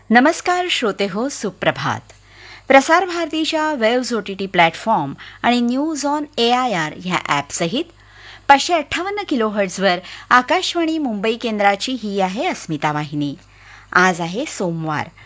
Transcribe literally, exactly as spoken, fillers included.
नमस्कार श्रोते हो, सुप्रभात. प्रसार भारतीच्या waves O T T platform आणि news on A I R ह्या ॲपसहित पाचशे अठ्ठावन्न किलो हर्ट्झवर आकाशवाणी मुंबई केंद्राची ही आहे अस्मिता वाहिनी. आज आहे सोमवार